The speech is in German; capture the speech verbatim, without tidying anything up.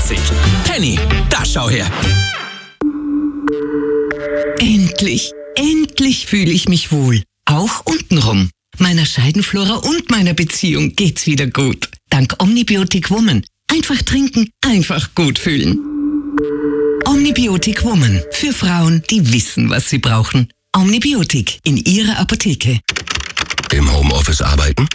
Klassik. Penny, da schau her. Endlich, endlich fühle ich mich wohl. Auch untenrum. Meiner Scheidenflora und meiner Beziehung geht's wieder gut. Dank Omnibiotic Woman. Einfach trinken, einfach gut fühlen. Omnibiotic Woman. Für Frauen, die wissen, was sie brauchen. Omnibiotic in Ihrer Apotheke. Im Homeoffice arbeiten?